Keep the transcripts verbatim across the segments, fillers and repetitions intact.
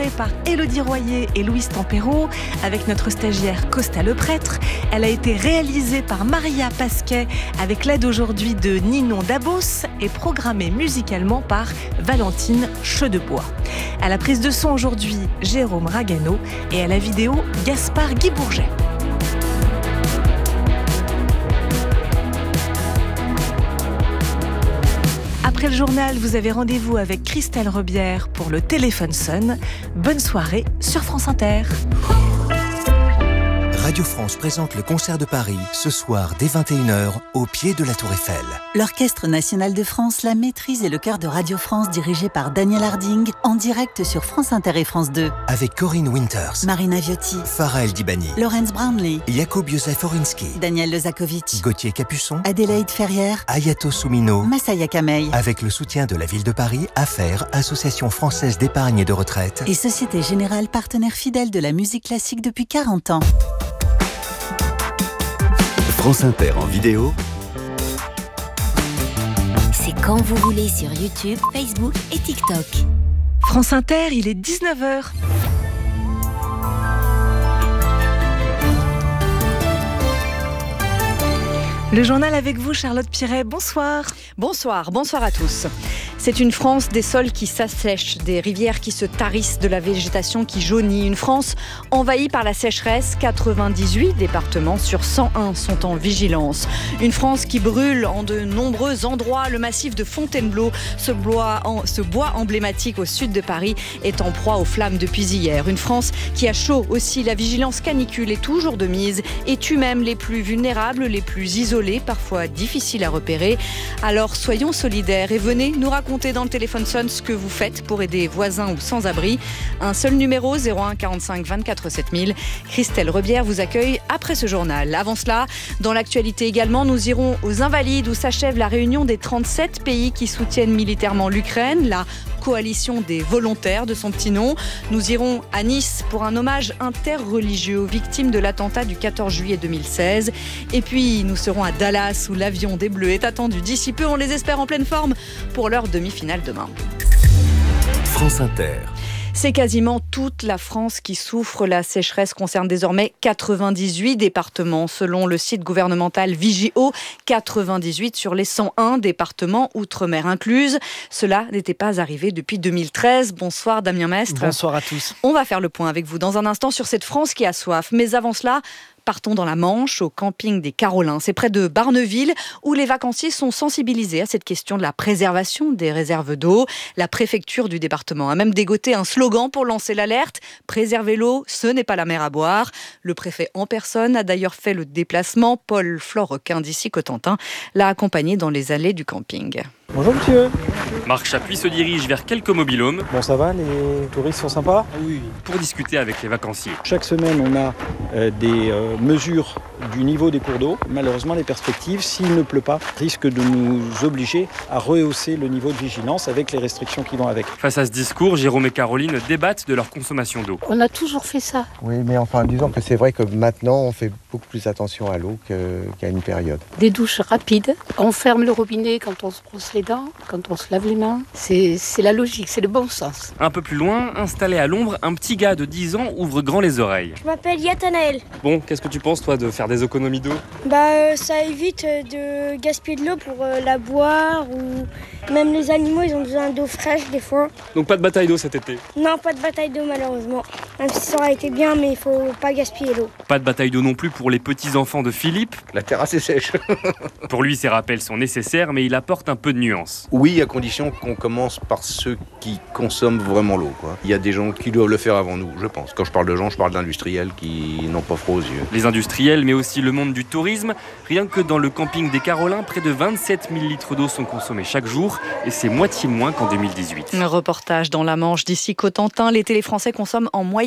Par Élodie Royer et Louise Tempéro, avec notre stagiaire Costa Le Prêtre. Elle a été réalisée par Maria Pasquet avec l'aide aujourd'hui de Ninon Dabos et programmée musicalement par Valentine Chedebois. À la prise de son aujourd'hui, Jérôme Ragano et à la vidéo, Gaspard Guy-Bourget. Après le journal, vous avez rendez-vous avec Christelle Rebière pour le Téléphone Sonne. Bonne soirée sur France Inter. Radio France présente le concert de Paris, ce soir dès vingt et une heures, au pied de la Tour Eiffel. L'Orchestre National de France, la Maîtrise et le Chœur de Radio France, dirigé par Daniel Harding, en direct sur France Inter et France deux. Avec Corinne Winters, Marina Viotti, Farah El Dibani, Laurence Brownlee, Jakub Józef Orinski, Daniel Lezakovic, Gauthier Capuçon, Adélaïde Ferrière, Ayato Soumino, Massaya Kamei. Avec le soutien de la Ville de Paris, Affaires, Association française d'épargne et de retraite. Et Société Générale, partenaire fidèle de la musique classique depuis quarante ans. France Inter en vidéo. C'est quand vous voulez sur YouTube, Facebook et TikTok. France Inter, il est dix-neuf heures. Le journal avec vous, Charlotte Piret. Bonsoir. Bonsoir, bonsoir à tous. C'est une France des sols qui s'assèchent, des rivières qui se tarissent, de la végétation qui jaunit. Une France envahie par la sécheresse. quatre-vingt-dix-huit départements sur cent un sont en vigilance. Une France qui brûle en de nombreux endroits. Le massif de Fontainebleau, ce bois, en, ce bois emblématique au sud de Paris, est en proie aux flammes depuis hier. Une France qui a chaud aussi. La vigilance canicule est toujours de mise et tue même les plus vulnérables, les plus isolés, parfois difficiles à repérer. Alors soyons solidaires et venez nous raconter dans le Téléphone Sonne ce que vous faites pour aider voisins ou sans-abri. Un seul numéro, zéro un quarante-cinq vingt-quatre sept mille. Christelle Rebière vous accueille après ce journal. Avant cela, dans l'actualité également, nous irons aux Invalides où s'achève la réunion des trente-sept pays qui soutiennent militairement l'Ukraine, la coalition des volontaires de son petit nom. Nous irons à Nice pour un hommage interreligieux aux victimes de l'attentat du quatorze juillet deux mille seize. Et puis nous serons à Dallas où l'avion des Bleus est attendu d'ici peu. On les espère en pleine forme pour leur demi-finale demain. France Inter. C'est quasiment toute la France qui souffre. La sécheresse concerne désormais quatre-vingt-dix-huit départements. Selon le site gouvernemental Vigio, quatre-vingt-dix-huit sur les cent un départements, outre-mer incluse. Cela n'était pas arrivé depuis deux mille treize. Bonsoir Damien Mestre. Bonsoir à tous. On va faire le point avec vous dans un instant sur cette France qui a soif. Mais avant cela, partons dans la Manche, au camping des Carolins. C'est près de Barneville, où les vacanciers sont sensibilisés à cette question de la préservation des réserves d'eau. La préfecture du département a même dégoté un slogan pour lancer l'alerte. Préserver l'eau, ce n'est pas la mer à boire. Le préfet en personne a d'ailleurs fait le déplacement. Paul Florquin d'ici Cotentin l'a accompagné dans les allées du camping. Bonjour monsieur. Marc Chapuis se dirige vers quelques mobil-homes. Bon ça va, les touristes sont sympas ? Oui. Pour discuter avec les vacanciers. Chaque semaine on a euh, des euh, mesures du niveau des cours d'eau. Malheureusement les perspectives, s'il ne pleut pas, risquent de nous obliger à rehausser le niveau de vigilance avec les restrictions qui vont avec. Face à ce discours, Jérôme et Caroline débattent de leur consommation d'eau. On a toujours fait ça. Oui mais enfin disons que c'est vrai que maintenant on fait beaucoup plus attention à l'eau qu'à une période. Des douches rapides, on ferme le robinet quand on se brosse les dents, quand on se lave les mains. C'est, c'est la logique, c'est le bon sens. Un peu plus loin, installé à l'ombre, un petit gars de dix ans ouvre grand les oreilles. Je m'appelle Yatanaël. Bon, qu'est-ce que tu penses toi de faire des économies d'eau ? Bah euh, ça évite de gaspiller de l'eau pour euh, la boire ou même les animaux ils ont besoin d'eau fraîche des fois. Donc pas de bataille d'eau cet été ? Non, pas de bataille d'eau malheureusement. Même si ça aurait été bien mais il faut pas gaspiller l'eau. Pas de bataille d'eau non plus pour les petits-enfants de Philippe. La terrasse est sèche. Pour lui ces rappels sont nécessaires mais il apporte un peu de nuance. Oui, à condition qu'on commence par ceux qui consomment vraiment l'eau, quoi. Il y a des gens qui doivent le faire avant nous, je pense. Quand je parle de gens, je parle d'industriels qui n'ont pas froid aux yeux. Les industriels, mais aussi le monde du tourisme. Rien que dans le camping des Carolins, près de vingt-sept mille litres d'eau sont consommés chaque jour et c'est moitié moins qu'en deux mille dix-huit. Un reportage dans la Manche d'ici Cotentin. Les téléfrançais consomment en moyenne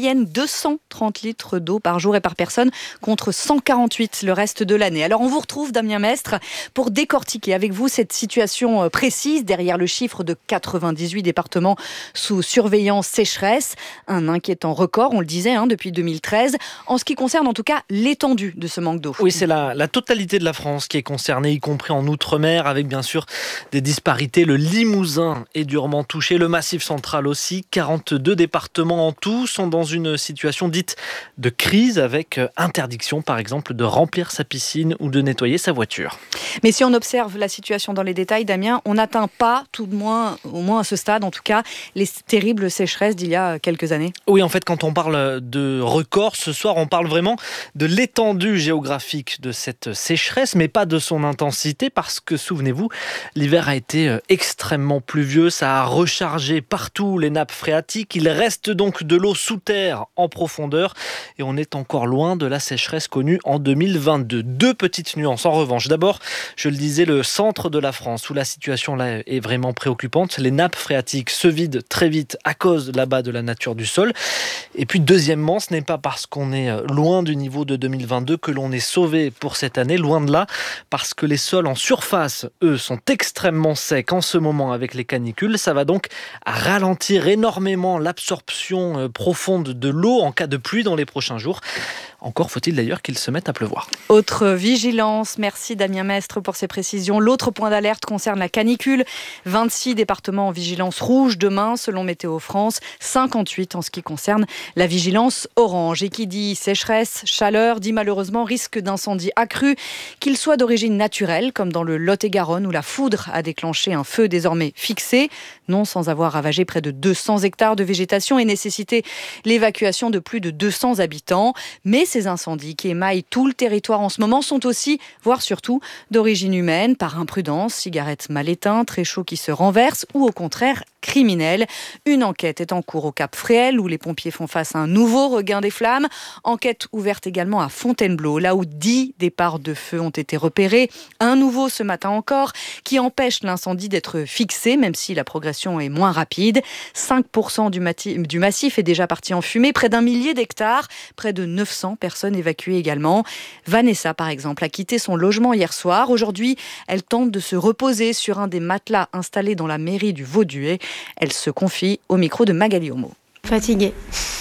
moyenne deux cent trente litres d'eau par jour et par personne contre cent quarante-huit le reste de l'année. Alors on vous retrouve, Damien Mestre, pour décortiquer avec vous cette situation précise derrière le chiffre de quatre-vingt-dix-huit départements sous surveillance sécheresse. Un inquiétant record, on le disait, hein, depuis deux mille treize, en ce qui concerne en tout cas l'étendue de ce manque d'eau. Oui, c'est la, la totalité de la France qui est concernée, y compris en Outre-mer, avec bien sûr des disparités. Le Limousin est durement touché, le Massif central aussi. quarante-deux départements en tout sont dans une situation dite de crise, avec interdiction par exemple de remplir sa piscine ou de nettoyer sa voiture. Mais si on observe la situation dans les détails, Damien, on n'atteint pas, tout de moins, au moins à ce stade en tout cas, les terribles sécheresses d'il y a quelques années. Oui, en fait, quand on parle de record, ce soir, on parle vraiment de l'étendue géographique de cette sécheresse, mais pas de son intensité, parce que, souvenez-vous, l'hiver a été extrêmement pluvieux, ça a rechargé partout les nappes phréatiques, il reste donc de l'eau sous terre en profondeur, et on est encore loin de la sécheresse connue en deux mille vingt-deux. Deux petites nuances, en revanche. D'abord, je le disais, le centre de la France, où la situation là est vraiment préoccupante, les nappes phréatiques se vident très vite à cause là-bas de la nature du sol. Et puis deuxièmement, ce n'est pas parce qu'on est loin du niveau de deux mille vingt-deux que l'on est sauvé pour cette année, loin de là, parce que les sols en surface, eux, sont extrêmement secs en ce moment avec les canicules. Ça va donc ralentir énormément l'absorption profonde de l'eau en cas de pluie dans les prochains jours. Encore faut-il d'ailleurs qu'il se mette à pleuvoir. Autre vigilance, merci Damien Mestre pour ces précisions. L'autre point d'alerte concerne la canicule. vingt-six départements en vigilance rouge demain selon Météo France, cinquante-huit en ce qui concerne la vigilance orange. Et qui dit sécheresse, chaleur, dit malheureusement risque d'incendie accru, qu'il soit d'origine naturelle comme dans le Lot-et-Garonne où la foudre a déclenché un feu désormais fixé, non sans avoir ravagé près de deux cents hectares de végétation et nécessité l'évacuation de plus de deux cents habitants. Mais ces incendies qui émaillent tout le territoire en ce moment sont aussi, voire surtout, d'origine humaine, par imprudence, cigarettes mal éteintes, réchauds qui se renversent ou au contraire criminels. Une enquête est en cours au Cap Fréhel où les pompiers font face à un nouveau regain des flammes. Enquête ouverte également à Fontainebleau, là où dix départs de feu ont été repérés. Un nouveau ce matin encore qui empêche l'incendie d'être fixé, même si la progression est moins rapide. cinq pour cent du, mati- du massif est déjà parti en fumée, près d'un millier d'hectares, près de neuf cents personnes évacuées également. Vanessa, par exemple, a quitté son logement hier soir. Aujourd'hui, elle tente de se reposer sur un des matelas installés dans la mairie du Vauduet. Elle se confie au micro de Magali Homo. Fatiguée.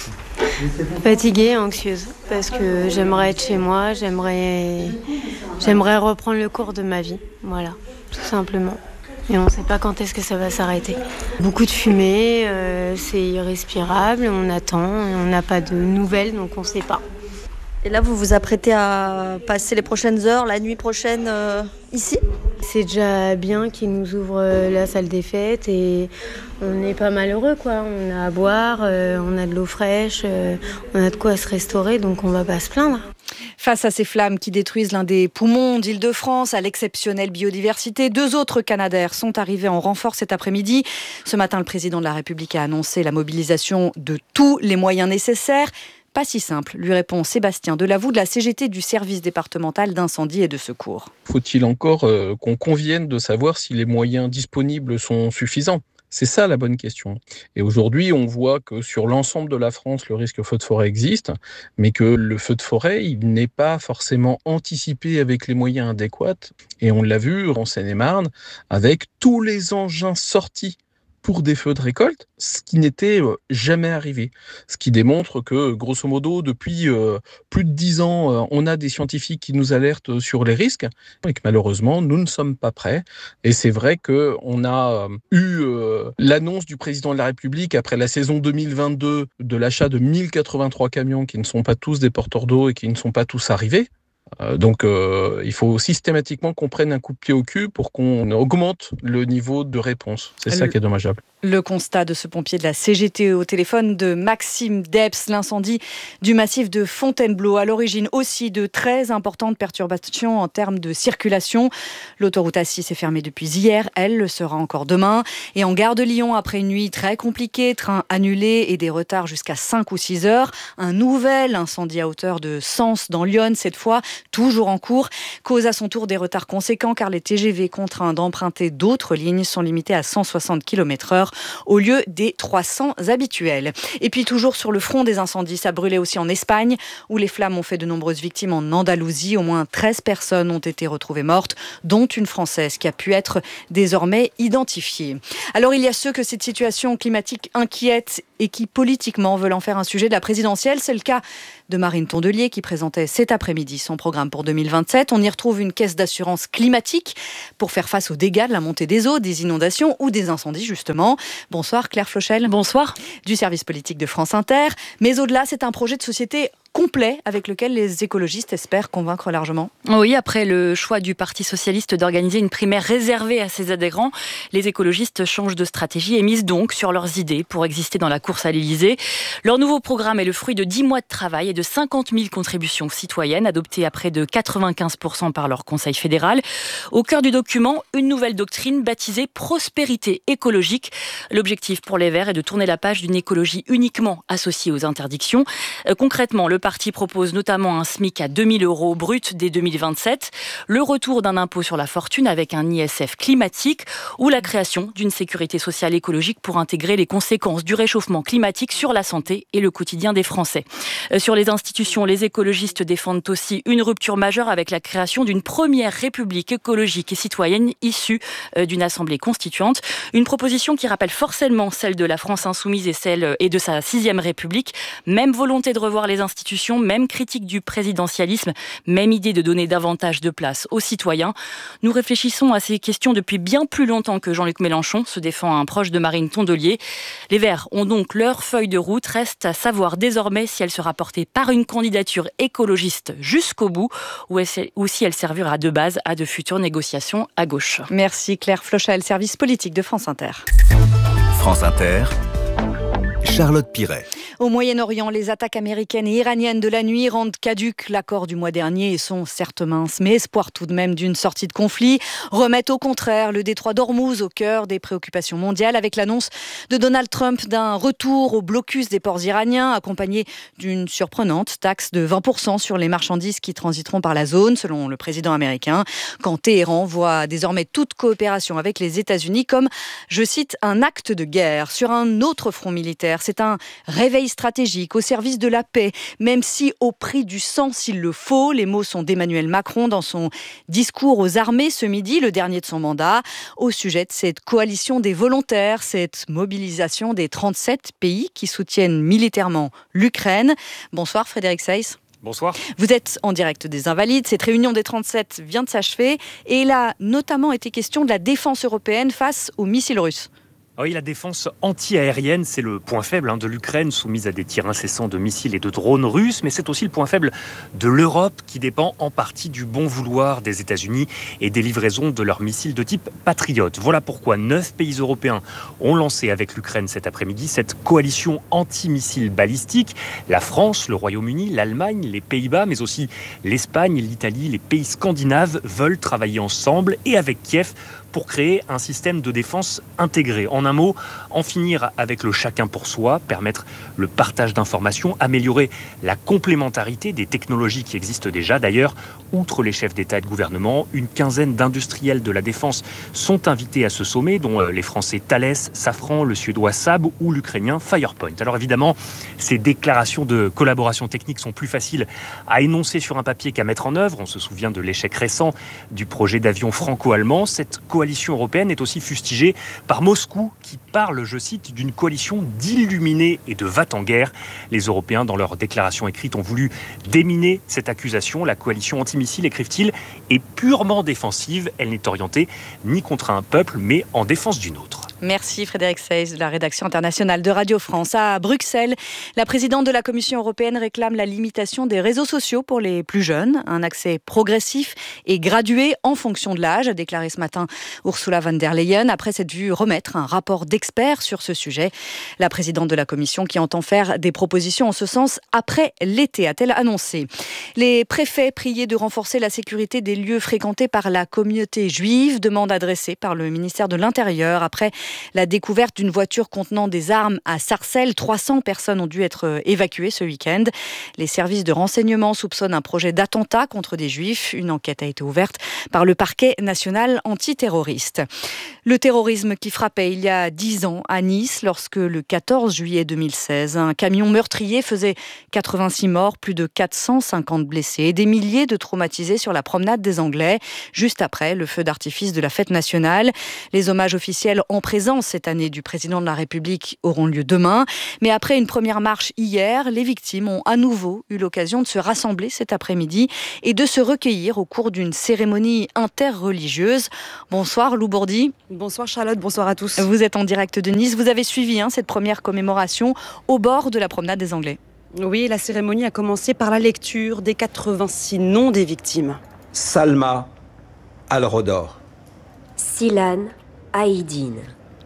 Fatiguée, anxieuse, parce que j'aimerais être chez moi, j'aimerais, j'aimerais reprendre le cours de ma vie, voilà, tout simplement. Et on ne sait pas quand est-ce que ça va s'arrêter. Beaucoup de fumée, euh, c'est irrespirable, on attend, on n'a pas de nouvelles, donc on ne sait pas. Et là, vous vous apprêtez à passer les prochaines heures, la nuit prochaine, euh, ici ? C'est déjà bien qu'ils nous ouvrent la salle des fêtes et on est pas malheureux, quoi. On a à boire, euh, on a de l'eau fraîche, euh, on a de quoi se restaurer, donc on va pas se plaindre. Face à ces flammes qui détruisent l'un des poumons d'Île-de-France, à l'exceptionnelle biodiversité, deux autres Canadair sont arrivés en renfort cet après-midi. Ce matin, le président de la République a annoncé la mobilisation de tous les moyens nécessaires. Pas si simple, lui répond Sébastien Delavoux de la C G T du service départemental d'incendie et de secours. Faut-il encore euh, qu'on convienne de savoir si les moyens disponibles sont suffisants ? C'est ça la bonne question. Et aujourd'hui, on voit que sur l'ensemble de la France, le risque feu de forêt existe, mais que le feu de forêt, il n'est pas forcément anticipé avec les moyens adéquats. Et on l'a vu en Seine-et-Marne, avec tous les engins sortis pour des feux de récolte, ce qui n'était jamais arrivé. Ce qui démontre que, grosso modo, depuis euh, plus de dix ans, euh, on a des scientifiques qui nous alertent sur les risques et que malheureusement, nous ne sommes pas prêts. Et c'est vrai qu'on a euh, eu euh, l'annonce du président de la République après la saison deux mille vingt-deux de l'achat de mille quatre-vingt-trois camions qui ne sont pas tous des porteurs d'eau et qui ne sont pas tous arrivés. Euh, donc euh, il faut systématiquement qu'on prenne un coup de pied au cul pour qu'on augmente le niveau de réponse. C'est le, ça qui est dommageable. Le constat de ce pompier de la C G T au téléphone de Maxime Debs, l'incendie du massif de Fontainebleau, à l'origine aussi de très importantes perturbations en termes de circulation. L'autoroute A six est fermée depuis hier, elle le sera encore demain. Et en gare de Lyon, après une nuit très compliquée, trains annulés et des retards jusqu'à cinq ou six heures, un nouvel incendie à hauteur de Sens dans l'Yonne cette fois. toujours en cours, cause à son tour des retards conséquents car les T G V contraints d'emprunter d'autres lignes sont limités à cent soixante kilomètres heure au lieu des trois cents habituels. Et puis toujours sur le front des incendies, ça brûlait aussi en Espagne où les flammes ont fait de nombreuses victimes en Andalousie. Au moins treize personnes ont été retrouvées mortes, dont une Française qui a pu être désormais identifiée. Alors il y a ceux que cette situation climatique inquiète et qui politiquement veulent en faire un sujet de la présidentielle. C'est le cas de Marine Tondelier qui présentait cet après-midi son programme pour deux mille vingt-sept. On y retrouve une caisse d'assurance climatique pour faire face aux dégâts de la montée des eaux, des inondations ou des incendies justement. Bonsoir Claire Flochel. Bonsoir. Du service politique de France Inter. Mais au-delà, c'est un projet de société complet avec lequel les écologistes espèrent convaincre largement. Oui, après le choix du Parti socialiste d'organiser une primaire réservée à ses adhérents, les écologistes changent de stratégie et misent donc sur leurs idées pour exister dans la course à l'Élysée. Leur nouveau programme est le fruit de dix mois de travail et de cinquante mille contributions citoyennes adoptées à près de quatre-vingt-quinze pour cent par leur conseil fédéral. Au cœur du document, une nouvelle doctrine baptisée prospérité écologique. L'objectif pour les Verts est de tourner la page d'une écologie uniquement associée aux interdictions. Euh, concrètement, le parti propose notamment un SMIC à deux mille euros brut dès deux mille vingt-sept, le retour d'un impôt sur la fortune avec un I S F climatique ou la création d'une sécurité sociale écologique pour intégrer les conséquences du réchauffement climatique sur la santé et le quotidien des Français. Sur les institutions, les écologistes défendent aussi une rupture majeure avec la création d'une première république écologique et citoyenne issue d'une assemblée constituante. Une proposition qui rappelle forcément celle de la France insoumise et celle et de sa sixième république. Même volonté de revoir les institutions, même critique du présidentialisme, même idée de donner davantage de place aux citoyens. Nous réfléchissons à ces questions depuis bien plus longtemps que Jean-Luc Mélenchon, se défend un proche de Marine Tondelier. Les Verts ont donc leur feuille de route. Reste à savoir désormais si elle sera portée par une candidature écologiste jusqu'au bout ou si elle servira de base à de futures négociations à gauche. Merci Claire Flochel, service politique de France Inter. France Inter, Charlotte Piret. Au Moyen-Orient, les attaques américaines et iraniennes de la nuit rendent caduc l'accord du mois dernier et sont certes minces, mais espoir tout de même d'une sortie de conflit. Remettent au contraire le détroit d'Ormuz au cœur des préoccupations mondiales avec l'annonce de Donald Trump d'un retour au blocus des ports iraniens accompagné d'une surprenante taxe de vingt pour cent sur les marchandises qui transiteront par la zone, selon le président américain, quand Téhéran voit désormais toute coopération avec les États-Unis comme, je cite, un acte de guerre. Sur un autre front militaire, c'est un réveil stratégique au service de la paix, même si au prix du sang s'il le faut. Les mots sont d'Emmanuel Macron dans son discours aux armées ce midi, le dernier de son mandat, au sujet de cette coalition des volontaires, cette mobilisation des trente-sept pays qui soutiennent militairement l'Ukraine. Bonsoir Frédéric Seyss. Bonsoir. Vous êtes en direct des Invalides. Cette réunion des trente-sept vient de s'achever et il a notamment été question de la défense européenne face aux missiles russes. Oui, la défense anti-aérienne, c'est le point faible hein, de l'Ukraine, soumise à des tirs incessants de missiles et de drones russes, mais c'est aussi le point faible de l'Europe, qui dépend en partie du bon vouloir des États-Unis et des livraisons de leurs missiles de type Patriot. Voilà pourquoi neuf pays européens ont lancé avec l'Ukraine cet après-midi cette coalition anti-missiles balistiques. La France, le Royaume-Uni, l'Allemagne, les Pays-Bas, mais aussi l'Espagne, l'Italie, les pays scandinaves veulent travailler ensemble et avec Kiev pour créer un système de défense intégré. En un mot, en finir avec le chacun pour soi, permettre le partage d'informations, améliorer la complémentarité des technologies qui existent déjà. D'ailleurs, outre les chefs d'État et de gouvernement, une quinzaine d'industriels de la défense sont invités à ce sommet, dont les Français Thales, Safran, le Suédois Saab ou l'Ukrainien Firepoint. Alors évidemment, ces déclarations de collaboration technique sont plus faciles à énoncer sur un papier qu'à mettre en œuvre. On se souvient de l'échec récent du projet d'avion franco-allemand. Cette coalition européenne est aussi fustigée par Moscou qui parle, je cite, d'une coalition d'illuminés et de va-t-en-guerre. Les Européens, dans leur déclaration écrite, ont voulu déminer cette accusation. La coalition antimissile, écrivent-ils, est purement défensive. Elle n'est orientée ni contre un peuple, mais en défense d'une autre. Merci Frédéric Seyss de la rédaction internationale de Radio France. À Bruxelles, la présidente de la Commission européenne réclame la limitation des réseaux sociaux pour les plus jeunes. Un accès progressif et gradué en fonction de l'âge, a déclaré ce matin Ursula von der Leyen, après s'être vue remettre un rapport d'experts sur ce sujet. La présidente de la Commission qui entend faire des propositions en ce sens après l'été, a-t-elle annoncé. Les préfets priés de renforcer la sécurité des lieux fréquentés par la communauté juive, demande adressée par le ministère de l'Intérieur après la découverte d'une voiture contenant des armes à Sarcelles. trois cents personnes ont dû être évacuées ce week-end. Les services de renseignement soupçonnent un projet d'attentat contre des juifs. Une enquête a été ouverte par le parquet national antiterroriste. Le terrorisme qui frappait il y a dix ans à Nice, lorsque le quatorze juillet deux mille seize, un camion meurtrier faisait quatre-vingt-six morts, plus de quatre cent cinquante blessés et des milliers de traumatisés sur la promenade des Anglais, juste après le feu d'artifice de la fête nationale. Les hommages officiels en présence cette année du président de la République auront lieu demain. Mais après une première marche hier, les victimes ont à nouveau eu l'occasion de se rassembler cet après-midi et de se recueillir au cours d'une cérémonie interreligieuse. Bonsoir Lou Bourdi. Bonsoir Charlotte, bonsoir à tous. Vous êtes en direct de Nice. Vous avez suivi hein, cette première commémoration au bord de la promenade des Anglais. Oui, la cérémonie a commencé par la lecture des quatre-vingt-six noms des victimes. Salma Al-Rodor. Silan Aïdine.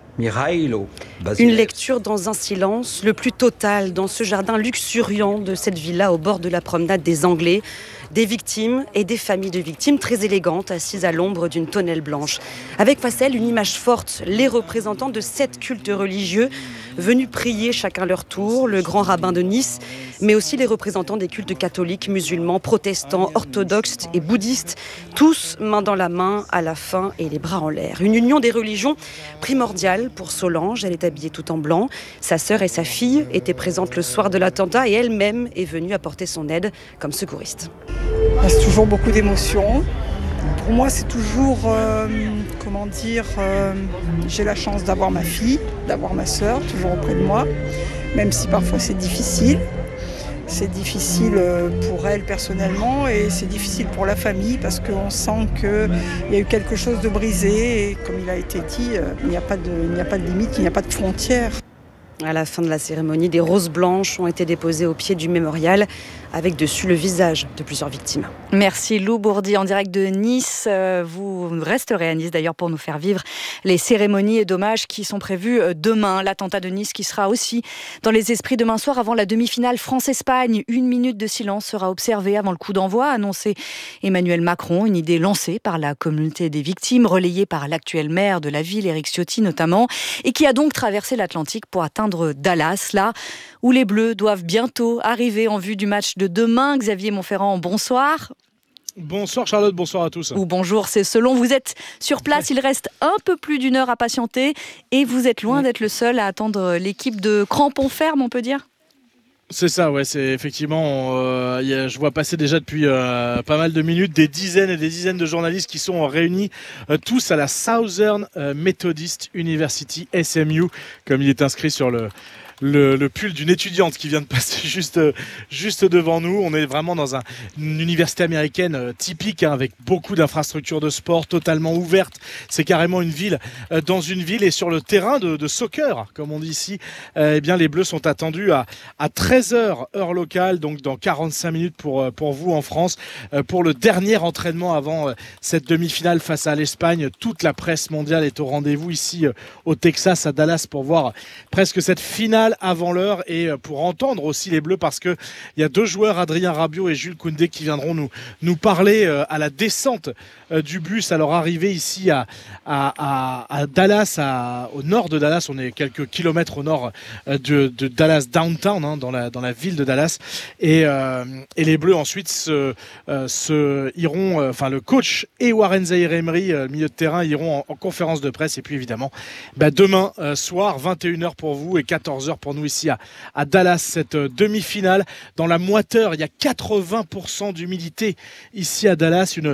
Mirailo Basile. Une lecture dans un silence le plus total dans ce jardin luxuriant de cette villa au bord de la promenade des Anglais. Des victimes et des familles de victimes très élégantes assises à l'ombre d'une tonnelle blanche. Avec face à elles une image forte, les représentants de sept cultes religieux venus prier chacun leur tour, le grand rabbin de Nice, mais aussi les représentants des cultes catholiques, musulmans, protestants, orthodoxes et bouddhistes, tous main dans la main, à la fin et les bras en l'air. Une union des religions primordiale pour Solange, elle est habillée tout en blanc. Sa sœur et sa fille étaient présentes le soir de l'attentat et elle-même est venue apporter son aide comme secouriste. C'est toujours beaucoup d'émotions. Pour moi, c'est toujours, euh, comment dire, euh, j'ai la chance d'avoir ma fille, d'avoir ma sœur, toujours auprès de moi, même si parfois c'est difficile. C'est difficile pour elle personnellement et c'est difficile pour la famille parce qu'on sent qu'il y a eu quelque chose de brisé et comme il a été dit, il n'y a pas de, il n'y a pas de limite, il n'y a pas de frontières. À la fin de la cérémonie, des roses blanches ont été déposées au pied du mémorial avec dessus le visage de plusieurs victimes. Merci Lou Bourdi en direct de Nice. Vous resterez à Nice d'ailleurs pour nous faire vivre les cérémonies et d'hommage qui sont prévues demain. L'attentat de Nice qui sera aussi dans les esprits demain soir avant la demi-finale France-Espagne. Une minute de silence sera observée avant le coup d'envoi, a annoncé Emmanuel Macron. Une idée lancée par la communauté des victimes, relayée par l'actuel maire de la ville, Éric Ciotti notamment, et qui a donc traversé l'Atlantique pour atteindre Dallas, là où les Bleus doivent bientôt arriver en vue du match de demain. Xavier Montferrand, bonsoir. Bonsoir Charlotte, bonsoir à tous. Ou bonjour, c'est selon. Vous êtes sur place, il reste un peu plus d'une heure à patienter et vous êtes loin d'être le seul à attendre l'équipe de crampons fermes, on peut dire. C'est ça, ouais, c'est effectivement, euh, y a, je vois passer déjà depuis euh, pas mal de minutes des dizaines et des dizaines de journalistes qui sont réunis euh, tous à la Southern Methodist University, S M U, comme il est inscrit sur le... Le, le pull d'une étudiante qui vient de passer juste, juste devant nous. On est vraiment dans un, une université américaine euh, typique hein, avec beaucoup d'infrastructures de sport totalement ouvertes. C'est carrément une ville euh, dans une ville et sur le terrain de, de soccer, comme on dit ici, euh, eh bien, les Bleus sont attendus à, à treize heures heure locale, donc dans quarante-cinq minutes pour, pour vous en France, euh, pour le dernier entraînement avant euh, cette demi-finale face à l'Espagne. Toute la presse mondiale est au rendez-vous ici euh, au Texas, à Dallas, pour voir presque cette finale avant l'heure et pour entendre aussi les Bleus parce qu'il y a deux joueurs, Adrien Rabiot et Jules Koundé, qui viendront nous, nous parler à la descente du bus à leur arrivée ici à, à, à, à Dallas, à, au nord de Dallas. On est quelques kilomètres au nord de, de Dallas Downtown, hein, dans, la, dans la ville de Dallas. Et, euh, et les Bleus ensuite se, euh, se iront, euh, enfin le coach et Warren Zaïre-Emery, euh, le milieu de terrain, iront en, en conférence de presse. Et puis évidemment, bah, demain euh, soir, vingt et une heures pour vous et quatorze heures pour nous ici à, à Dallas, cette euh, demi-finale. Dans la moiteur, il y a quatre-vingts pour cent d'humidité ici à Dallas, une,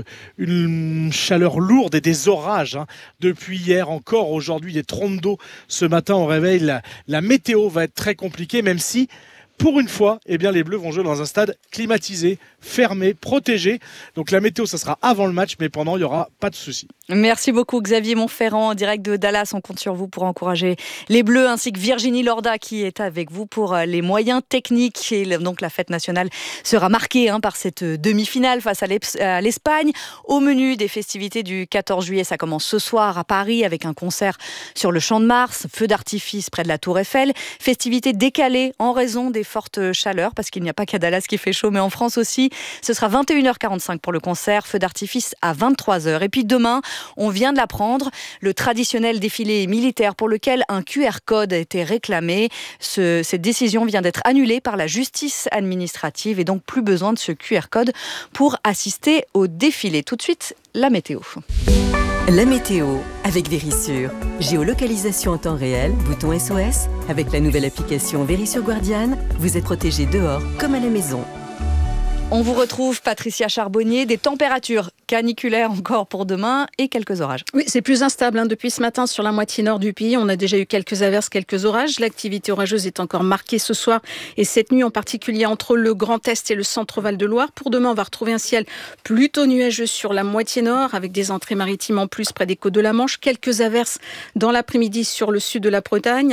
une chaleur lourde et des orages hein, depuis hier encore. Aujourd'hui, des trompes d'eau ce matin au réveil. La, la météo va être très compliquée, même si pour une fois, eh bien, les Bleus vont jouer dans un stade climatisé, fermé, protégé. Donc la météo, ça sera avant le match, mais pendant, il n'y aura pas de souci. Merci beaucoup Xavier Montferrand, en direct de Dallas. On compte sur vous pour encourager les Bleus, ainsi que Virginie Lorda qui est avec vous pour les moyens techniques. Et donc la fête nationale sera marquée hein, par cette demi-finale face à l'Espagne. Au menu des festivités du quatorze juillet, ça commence ce soir à Paris avec un concert sur le Champ de Mars, feu d'artifice près de la Tour Eiffel. Festivités décalées en raison des les fortes chaleurs, parce qu'il n'y a pas qu'à Dallas qui fait chaud, mais en France aussi. Ce sera vingt et une heures quarante-cinq pour le concert, feu d'artifice à vingt-trois heures. Et puis demain, on vient de l'apprendre, le traditionnel défilé militaire pour lequel un Q R code a été réclamé. Ce, cette décision vient d'être annulée par la justice administrative et donc plus besoin de ce Q R code pour assister au défilé. Tout de suite, la météo. La météo avec Vérissure. Géolocalisation en temps réel, bouton S O S. Avec la nouvelle application Vérissure Guardian, vous êtes protégé dehors comme à la maison. On vous retrouve, Patricia Charbonnier, des températures caniculaires encore pour demain et quelques orages. Oui, c'est plus instable hein. Depuis ce matin sur la moitié nord du pays. On a déjà eu quelques averses, quelques orages. L'activité orageuse est encore marquée ce soir et cette nuit en particulier entre le Grand Est et le centre Val-de-Loire. Pour demain, on va retrouver un ciel plutôt nuageux sur la moitié nord avec des entrées maritimes en plus près des côtes de la Manche. Quelques averses dans l'après-midi sur le sud de la Bretagne.